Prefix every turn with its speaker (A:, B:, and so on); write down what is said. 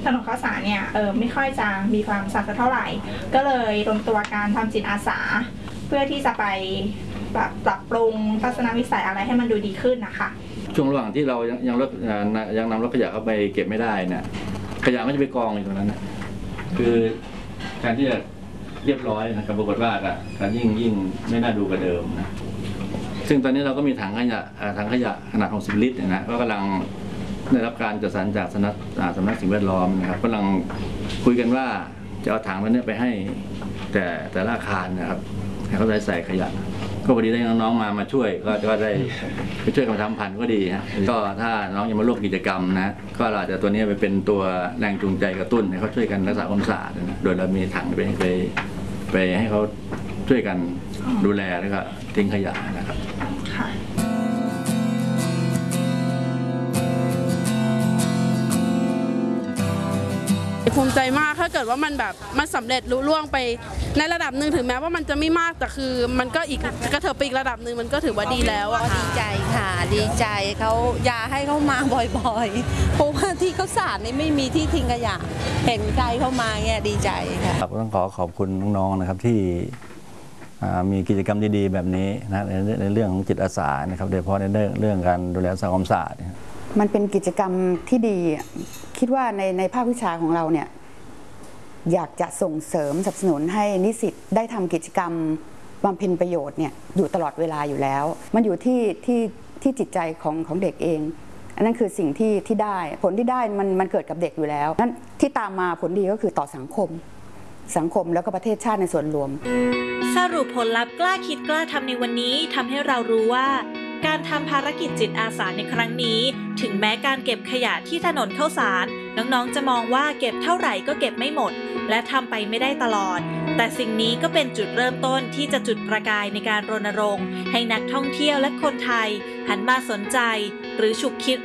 A: ถนนข้าวสารเนี่ยไม่ค่อยจะมีความสะอาดเท่าไหร่ก็เลยรวมตัวการทำจิตอาสาเพื่อที่จะไปแบบปรับปรุงทัศนวิสัยอะไรให้มันดูดีขึ้นนะคะ
B: ช่วงระหว่างที่เรายังนำรถขยะเข้าไปเก็บไม่ได้เนี่ยขยะมันจะไปกองอยู่ตรงนั้นนะคือการที่จะเรียบร้อยนะครับปรากฏว่าการยิ่งไม่น่าดูกว่าเดิมนะซึ่งตอนนี้เราก็มีถังขยะขนาด60 ลิตรนะก็กำลังได้รับการจัดสรรจากสำนักสิ่งแวดล้อมนะครับกำลังคุยกันว่าจะเอาถังนั้นไปให้แต่ละอาคารนะครับให้เขาใส่ขยะก็พอดีได้น้องๆมาช่วยก็ได้ไปช่วยกันทำพันธุ์ก็ดีฮะก็ถ้าน้องยังมาร่วมกิจกรรมนะก็อาจจะตัวนี้ไปเป็นตัวแรงจูงใจกระตุ้นให้เขาช่วยกันรักษาความสะอาดนะโดยเรามีถังไปให้เขาช่วยกันดูแลแล้วก็ทิ้งขยะนะครับ
C: ภูมิใจมากถ้าเกิดว่ามันสำเร็จลุล่วงไปในระดับหนึ่งถึงแม้ว่ามันจะไม่มากแต่คือมันก็อีกกระเถิบไปอีกระดับหนึ่งมันก็ถือว่าดีแล้วอะค่ะ
D: ดีใจค่ะดีใจเขาอย่าให้เขามาบ่อยๆเพราะว่าที่เขาสาดนี่ไม่มีที่ทิ้งขยะเห็นใจเขามาเนี่ยดีใจค่ะ
B: ต้องขอบคุณน้องๆนะครับที่มีกิจกรรมดีๆแบบนี้นะในเรื่องของจิตอาสานะครับโดยเฉพาะในเรื่องการดูแลรักษาความสะอาด
E: มันเป็นกิจกรรมที่ดีคิดว่าในภาควิชาของเราเนี่ยอยากจะส่งเสริมสนับสนุนให้นิสิตได้ทำกิจกรรมบำเพ็ญประโยชน์เนี่ยอยู่ตลอดเวลาอยู่แล้วมันอยู่ที่จิตใจของเด็กเองอันนั้นคือสิ่งที่ได้ผลที่ได้มันเกิดกับเด็กอยู่แล้วนั้นที่ตามมาผลดีก็คือต่อสังคมแล้วก็ประเทศชาติในส่วนรวม
F: สรุปผลลัพธ์กล้าคิดกล้าทำในวันนี้ทำให้เรารู้ว่าการทำภารกิจจิตอาสาในครั้งนี้ถึงแม้การเก็บขยะที่ถนนข้าวสารน้องๆจะมองว่าเก็บเท่าไหร่ก็เก็บไม่หมดและทำไปไม่ได้ตลอดแต่สิ่งนี้ก็เป็นจุดเริ่มต้นที่จะจุดประกายในการรณรงค์ให้นักท่องเที่ยวและคนไทยหันมาสนใจหรือฉุกคิด